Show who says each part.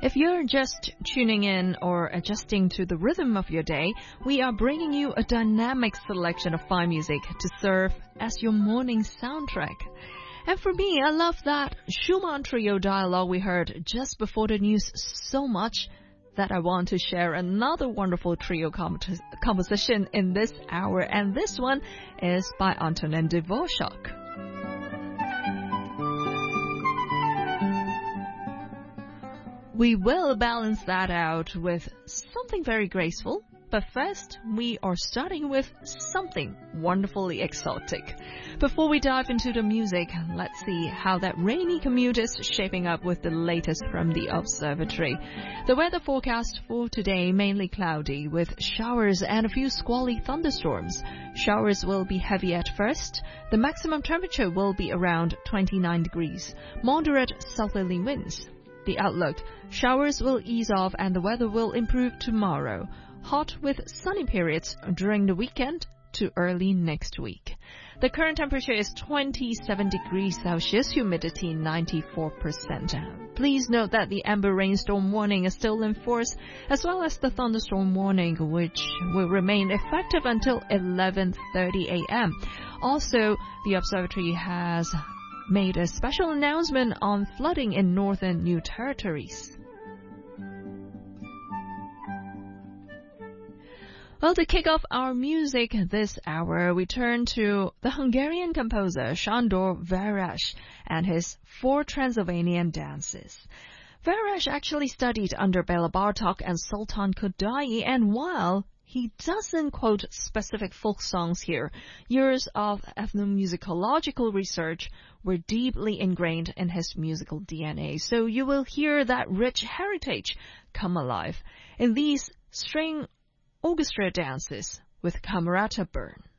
Speaker 1: If you're just tuning in or adjusting to the rhythm of your day, we are bringing you a dynamic selection of fine music to serve as your morning soundtrack. And for me, I love that Schumann Trio dialogue we heard just before the news so much that I want to share another wonderful trio composition in this hour, and this one is by Antonin Dvorak. We will balance that out with something very graceful, but first we are starting with something wonderfully exotic. Before we dive into the music, let's see how that rainy commute is shaping up with the latest from the observatory. The weather forecast for today mainly cloudy with showers and a few squally thunderstorms. Showers will be heavy at first. The maximum temperature will be around 29 degrees. Moderate southerly winds. The outlook: showers will ease off and the weather will improve tomorrow. Hot with sunny periods during the weekend to early next week. The current temperature is 27 degrees Celsius, humidity 94%. Please note that the amber rainstorm warning is still in force, as well as the thunderstorm warning, which will remain effective until 11:30 a.m. Also, the observatory has made a special announcement on flooding in northern New Territories. Well, to kick off our music this hour, we turn to the Hungarian composer Sándor Veres and his 4 Transylvanian dances. Veres actually studied under Béla Bartók and Sultan Kodály, and while he doesn't quote specific folk songs here, years of ethnomusicological research were deeply ingrained in his musical DNA, so you will hear that rich heritage come alive in these string orchestra dances with Camerata Bern.